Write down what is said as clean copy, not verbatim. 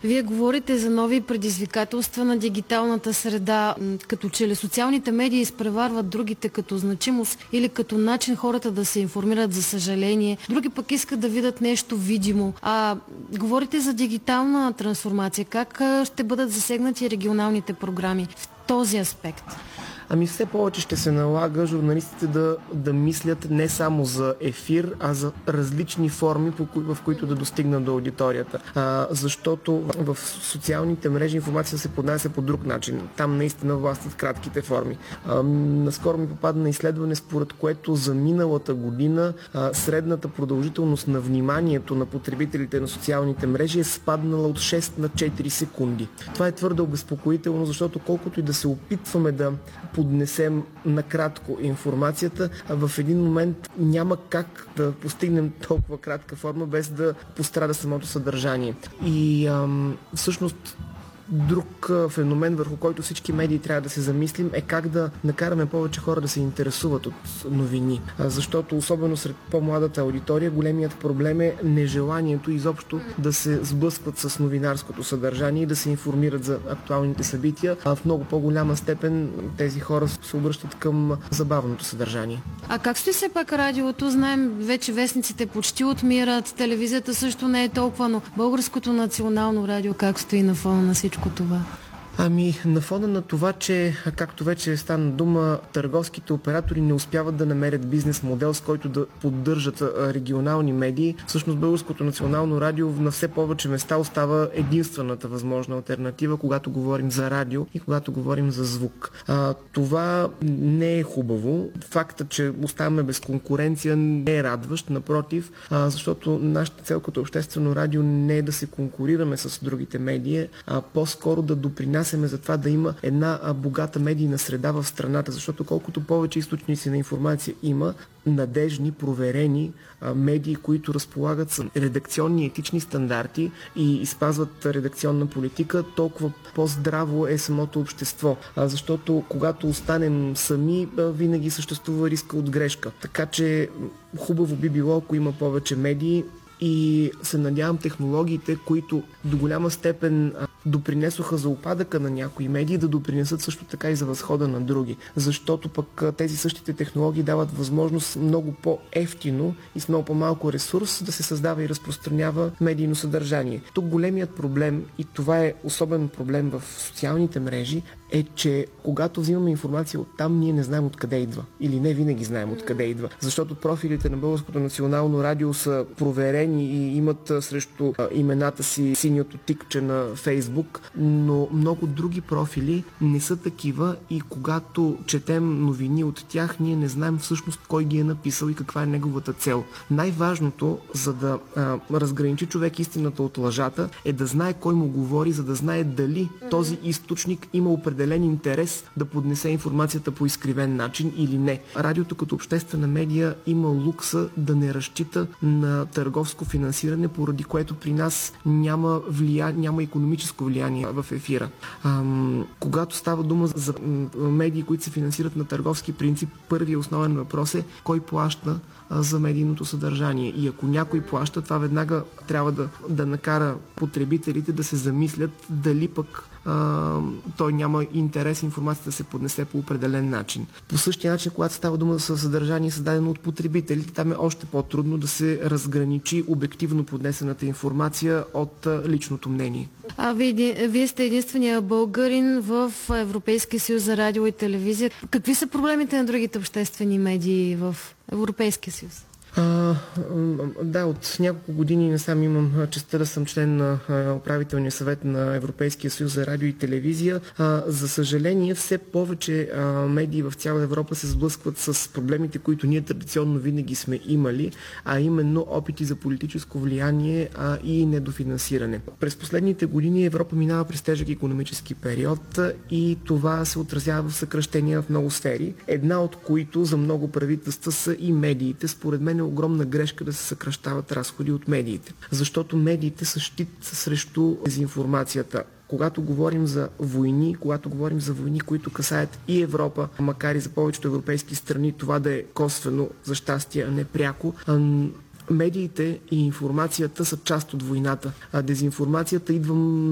Вие говорите за нови предизвикателства на дигиталната среда, като че ли социалните медии изпреварват другите като значимост или като начин хората да се информират, за съжаление. Други пък искат да видят нещо видимо. Говорите за дигитална трансформация. Как ще бъдат засегнати регионалните програми в този аспект? Все повече ще се налага журналистите да мислят не само за ефир, а за различни форми, в които да достигнат до аудиторията. Защото в социалните мрежи информация се поднася по друг начин. Там наистина властват кратките форми. Наскоро ми попадна изследване, според което за миналата година средната продължителност на вниманието на потребителите на социалните мрежи е спаднала от 6 на 4 секунди. Това е твърде обезпокоително, защото колкото и да се опитваме да поднесем накратко информацията, в един момент няма как да постигнем толкова кратка форма, без да пострада самото съдържание. И всъщност друг феномен, върху който всички медии трябва да се замислим, е как да накараме повече хора да се интересуват от новини. Защото особено сред по-младата аудитория големият проблем е нежеланието изобщо да се сблъскват с новинарското съдържание и да се информират за актуалните събития. В много по-голяма степен тези хора се обръщат към забавното съдържание. Как стои все пак радиото? Знаем, вече вестниците почти отмират, телевизията също не е толкова, но Българското национално радио как стои на фона на всичко това? На фона на това, че, както вече стана дума, търговските оператори не успяват да намерят бизнес модел, с който да поддържат регионални медии, всъщност Българското национално радио на все повече места остава единствената възможна алтернатива, когато говорим за радио и когато говорим за звук. Това не е хубаво. Фактът, че оставаме без конкуренция, не е радващ, напротив, защото нашата цел като обществено радио не е да се конкурираме с другите медии, а по-скоро да допринасяме за това да има една богата медийна среда в страната, защото колкото повече източници на информация има, надежни, проверени медии, които разполагат с редакционни етични стандарти и спазват редакционна политика, толкова по-здраво е самото общество. Защото когато останем сами, винаги съществува риска от грешка. Така че хубаво би било, ако има повече медии, и се надявам технологиите, които до голяма степен допринесоха за упадъка на някои медии, да допринесат също така и за възхода на други. Защото пък тези същите технологии дават възможност много по-евтино и с много по-малко ресурс да се създава и разпространява медийно съдържание. Тук големият проблем, и това е особен проблем в социалните мрежи, е, че когато взимаме информация оттам, ние не знаем откъде идва. Или не винаги знаем откъде идва. Защото профилите на Българското национално радио са проверени и имат срещу имената си синьото тикче на Фейсбук, но много други профили не са такива и когато четем новини от тях, ние не знаем всъщност кой ги е написал и каква е неговата цел. Най-важното, за да разграничи човек истината от лъжата, е да знае кой му говори, за да знае дали този източник има определен интерес да поднесе информацията по изкривен начин или не. Радиото като обществена медия има лукса да не разчита на търговско финансиране, поради което при нас няма икономическо влияние в ефира. Когато става дума за медии, които се финансират на търговски принцип, първият основен въпрос е кой плаща за медийното съдържание. И ако някой плаща, това веднага трябва да накара потребителите да се замислят дали пък той няма интерес информацията да се поднесе по определен начин. По същия начин, когато става дума за съдържание, създадено от потребителите, там е още по-трудно да се разграничи обективно поднесената информация от личното мнение. Вие сте единствения българин в Европейския съюз за радио и телевизия. Какви са проблемите на другите обществени медии в Европейския съюз? Да, от няколко години насам имам честта да съм член на управителния съвет на Европейския съюз за радио и телевизия. За съжаление, все повече медии в цяла Европа се сблъскват с проблемите, които ние традиционно винаги сме имали, а именно опити за политическо влияние и недофинансиране. През последните години Европа минава през тежък икономически период и това се отразява в съкращения в много сфери, една от които за много правителства са и медиите. Според мен е огромна грешка да се съкращават разходи от медиите, защото медиите са щит срещу дезинформацията. Когато говорим за войни, които касаят и Европа, макар и за повечето европейски страни това да е косвено, за щастие, а не пряко, медиите и информацията са част от войната. Дезинформацията идва